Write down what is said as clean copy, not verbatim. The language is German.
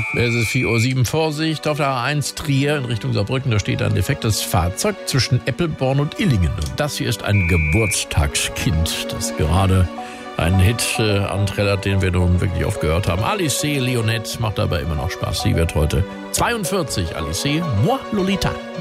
Es ist 4:07 Uhr. Vorsicht auf der A1 Trier in Richtung Saarbrücken. Da steht ein defektes Fahrzeug zwischen Eppelborn und Illingen. Und das hier ist ein Geburtstagskind, das gerade einen Hit anträllert, den wir nun wirklich oft gehört haben. Alice Leonette macht aber immer noch Spaß. Sie wird heute 42. Alice, moi Lolita.